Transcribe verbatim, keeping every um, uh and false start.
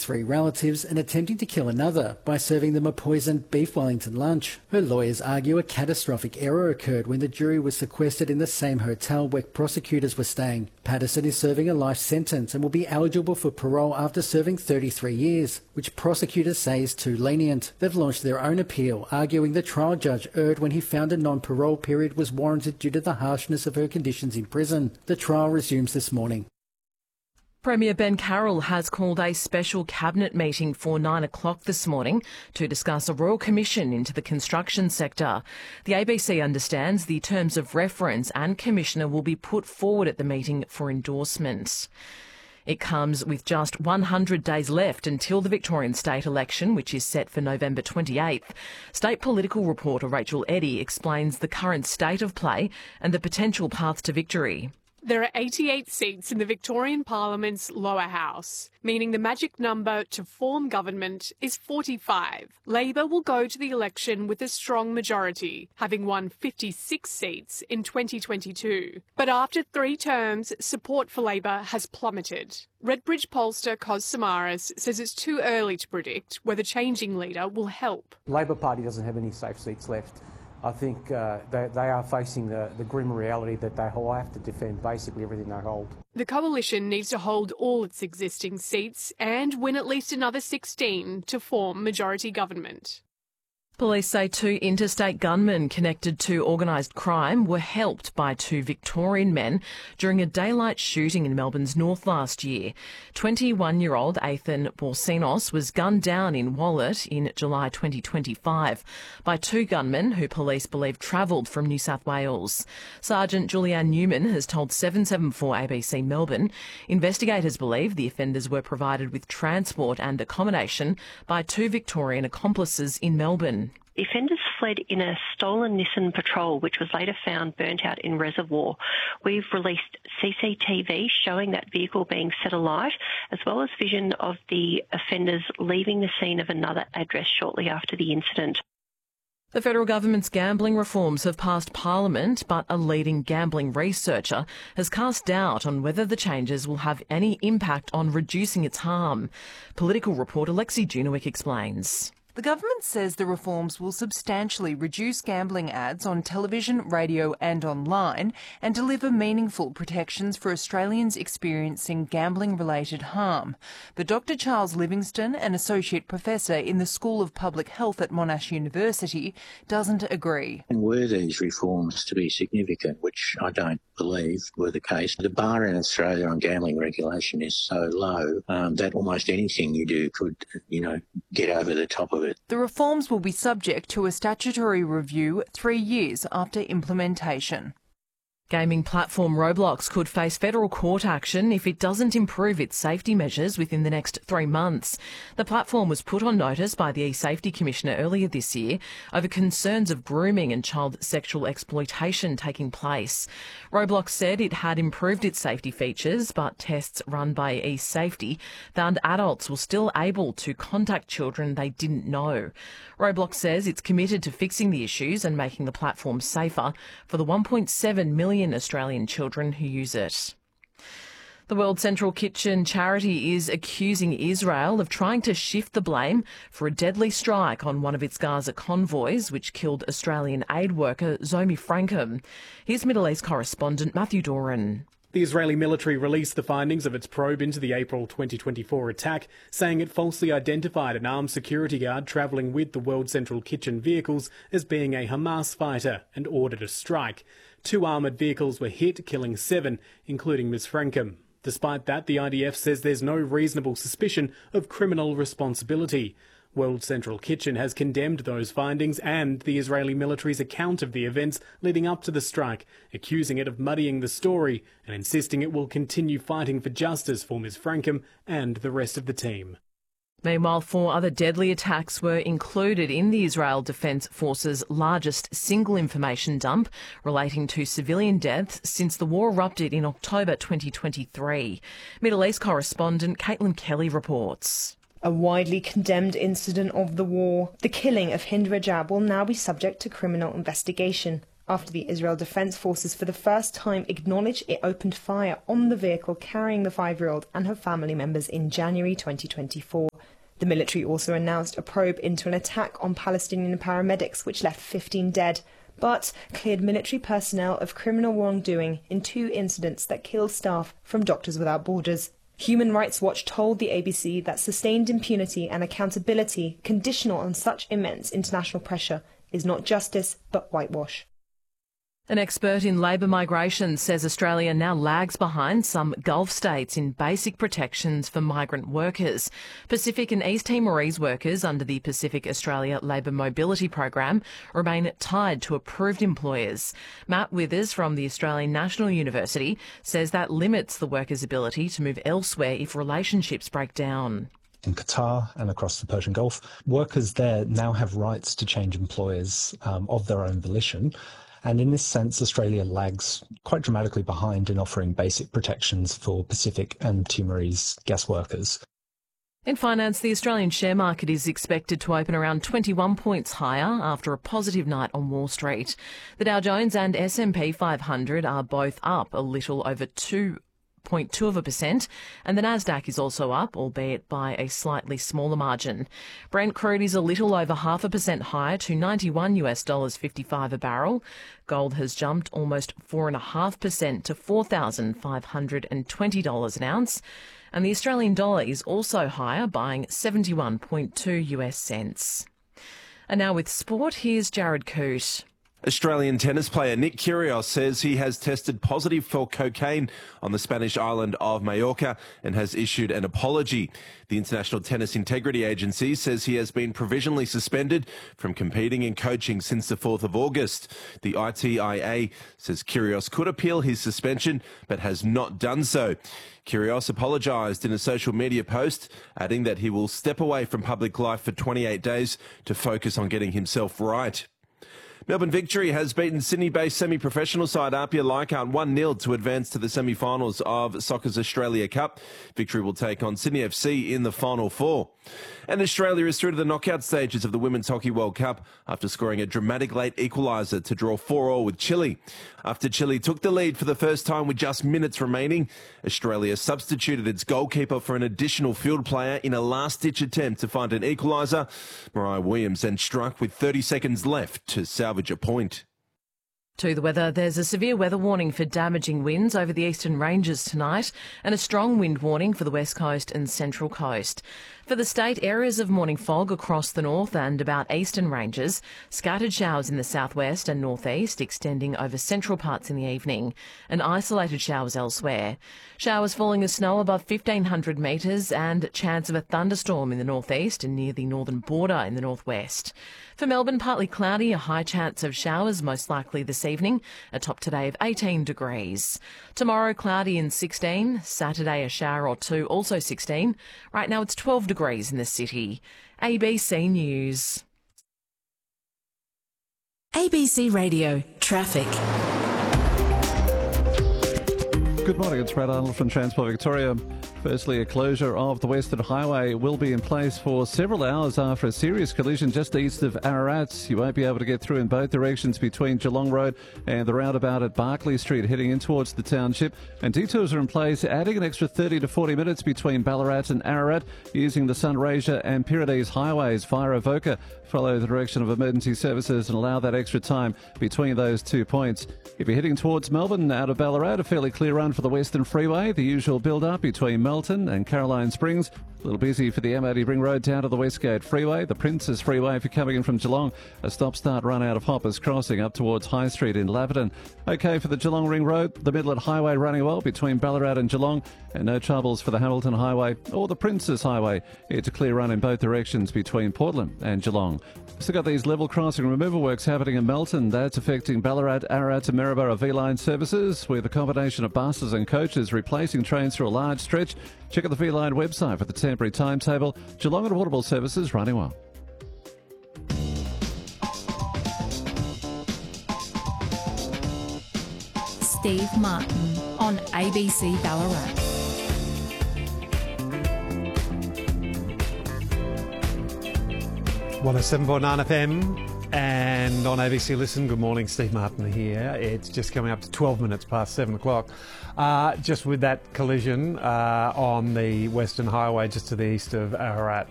three relatives and attempting to kill another by serving them a poisoned beef Wellington lunch. Her lawyers argue a catastrophic error occurred when the jury was sequestered in the same hotel where prosecutors were staying. Patterson is serving a life sentence and will be eligible for parole after serving thirty-three years, which prosecutors say is too lenient. They've launched their own appeal, arguing the trial judge erred when he found a non-parole period was warranted due to the harshness of her conditions in prison. The trial resumes this morning. Premier Ben Carroll has called a special cabinet meeting for nine o'clock this morning to discuss a royal commission into the construction sector. The A B C understands the terms of reference and commissioner will be put forward at the meeting for endorsement. It comes with just one hundred days left until the Victorian state election, which is set for November twenty-eighth. State political reporter Rachel Eddy explains the current state of play and the potential path to victory. There are eighty-eight seats in the Victorian Parliament's lower house, meaning the magic number to form government is forty-five. Labor will go to the election with a strong majority, having won fifty-six seats in twenty twenty-two. But after three terms, support for Labor has plummeted. Redbridge pollster Cos Samaras says it's too early to predict whether changing leader will help. Labor Party doesn't have any safe seats left. I think uh, they, they are facing the, the grim reality that they will have to defend basically everything they hold. The coalition needs to hold all its existing seats and win at least another sixteen to form majority government. Police say two interstate gunmen connected to organised crime were helped by two Victorian men during a daylight shooting in Melbourne's north last year. twenty-one-year-old Ethan Borsinos was gunned down in Wallet in July twenty twenty-five by two gunmen who police believe travelled from New South Wales. Sergeant Julianne Newman has told seven seven four A B C Melbourne investigators believe the offenders were provided with transport and accommodation by two Victorian accomplices in Melbourne. The offenders fled in a stolen Nissan Patrol, which was later found burnt out in Reservoir. We've released C C T V showing that vehicle being set alight, as well as vision of the offenders leaving the scene of another address shortly after the incident. The federal government's gambling reforms have passed Parliament, but a leading gambling researcher has cast doubt on whether the changes will have any impact on reducing its harm. Political reporter Lexi Junowick explains. The government says the reforms will substantially reduce gambling ads on television, radio and online and deliver meaningful protections for Australians experiencing gambling-related harm. But Doctor Charles Livingston, an Associate Professor in the School of Public Health at Monash University, doesn't agree. And were these reforms to be significant, which I don't believe were the case, the bar in Australia on gambling regulation is so low um, that almost anything you do could, you know, get over the top of it. The reforms will be subject to a statutory review three years after implementation. Gaming platform Roblox could face federal court action if it doesn't improve its safety measures within the next three months. The platform was put on notice by the E-Safety Commissioner earlier this year over concerns of grooming and child sexual exploitation taking place. Roblox said it had improved its safety features, but tests run by E-Safety found adults were still able to contact children they didn't know. Roblox says it's committed to fixing the issues and making the platform safer for the one point seven million Australian children who use it. The World Central Kitchen charity is accusing Israel of trying to shift the blame for a deadly strike on one of its Gaza convoys, which killed Australian aid worker Zomi Frankham. Here's Middle East correspondent Matthew Doran. The Israeli military released the findings of its probe into the April twenty twenty-four attack, saying it falsely identified an armed security guard travelling with the World Central Kitchen vehicles as being a Hamas fighter and ordered a strike. Two armoured vehicles were hit, killing seven, including Miz Frankham. Despite that, the I D F says there's no reasonable suspicion of criminal responsibility. World Central Kitchen has condemned those findings and the Israeli military's account of the events leading up to the strike, accusing it of muddying the story and insisting it will continue fighting for justice for Miz Frankham and the rest of the team. Meanwhile, four other deadly attacks were included in the Israel Defence Force's largest single information dump relating to civilian deaths since the war erupted in October twenty twenty-three. Middle East correspondent Caitlin Kelly reports. A widely condemned incident of the war, the killing of Hind Rajab will now be subject to criminal investigation after the Israel Defence Forces for the first time acknowledged it opened fire on the vehicle carrying the five-year-old and her family members in January twenty twenty-four. The military also announced a probe into an attack on Palestinian paramedics, which left fifteen dead, but cleared military personnel of criminal wrongdoing in two incidents that killed staff from Doctors Without Borders. Human Rights Watch told the A B C that sustained impunity and accountability conditional on such immense international pressure is not justice but whitewash. An expert in labour migration says Australia now lags behind some Gulf states in basic protections for migrant workers. Pacific and East Timorese workers under the Pacific Australia Labour Mobility Program remain tied to approved employers. Matt Withers from the Australian National University says that limits the workers' ability to move elsewhere if relationships break down. In Qatar and across the Persian Gulf, workers there now have rights to change employers um, of their own volition. And in this sense, Australia lags quite dramatically behind in offering basic protections for Pacific and Timorese guest workers. In finance, the Australian share market is expected to open around twenty-one points higher after a positive night on Wall Street. The Dow Jones and S and P five hundred are both up a little over two zero point two of a percent, and the Nasdaq is also up, albeit by a slightly smaller margin. Brent crude is a little over half a percent higher to ninety-one US dollars fifty-five a barrel. Gold has jumped almost four and a half percent to four thousand five hundred and twenty dollars an ounce, and the Australian dollar is also higher, buying seventy-one point two US cents. And now with sport, here's Jared Coote. Australian tennis player Nick Kyrgios says he has tested positive for cocaine on the Spanish island of Mallorca and has issued an apology. The International Tennis Integrity Agency says he has been provisionally suspended from competing and coaching since the fourth of August. The I T I A says Kyrgios could appeal his suspension but has not done so. Kyrgios apologised in a social media post, adding that he will step away from public life for twenty-eight days to focus on getting himself right. Melbourne Victory has beaten Sydney-based semi-professional side Apia Leichhardt one nil to advance to the semi-finals of Soccer's Australia Cup. Victory will take on Sydney F C in the Final Four. And Australia is through to the knockout stages of the Women's Hockey World Cup after scoring a dramatic late equaliser to draw four all with Chile. After Chile took the lead for the first time with just minutes remaining, Australia substituted its goalkeeper for an additional field player in a last-ditch attempt to find an equaliser. Mariah Williams then struck with thirty seconds left to salvage a point. To the weather, there's a severe weather warning for damaging winds over the eastern ranges tonight and a strong wind warning for the west coast and central coast. For the state, areas of morning fog across the north and about eastern ranges, scattered showers in the southwest and northeast extending over central parts in the evening, and isolated showers elsewhere. Showers falling as snow above fifteen hundred metres and chance of a thunderstorm in the northeast and near the northern border in the northwest. For Melbourne, partly cloudy, a high chance of showers most likely this evening, a top today of eighteen degrees. Tomorrow, cloudy and sixteen. Saturday, a shower or two, also sixteen. Right now, it's twelve degrees in the city. A B C News. A B C Radio Traffic. Good morning, it's Brad Arnold from Transport Victoria. Firstly, a closure of the Western Highway will be in place for several hours after a serious collision just east of Ararat. You won't be able to get through in both directions between Geelong Road and the roundabout at Barclay Street heading in towards the township. And detours are in place, adding an extra thirty to forty minutes between Ballarat and Ararat using the Sunraysia and Pyrenees highways via Avoca. Follow the direction of emergency services and allow that extra time between those two points. If you're heading towards Melbourne out of Ballarat, a fairly clear run for the Western Freeway. The usual build-up between Melton and Caroline Springs. A little busy for the M O D Ring Road down to the Westgate Freeway. The Princes Freeway if you're coming in from Geelong. A stop-start run out of Hoppers Crossing up towards High Street in Laverton. Okay for the Geelong Ring Road. The Midland Highway running well between Ballarat and Geelong. And no troubles for the Hamilton Highway or the Princes Highway. It's a clear run in both directions between Portland and Geelong. Still got these level crossing removal works happening in Melton. That's affecting Ballarat, Ararat and Maryborough V-Line services with a combination of buses and coaches replacing trains through a large stretch. Check out the V-Line website for the temporary timetable. Geelong and Waterville services running well. Steve Martin on A B C Ballarat. one oh seven point nine F M and on A B C Listen. Good morning, Steve Martin here. It's just coming up to twelve minutes past seven o'clock. Uh, just with that collision uh, on the Western Highway just to the east of Ararat.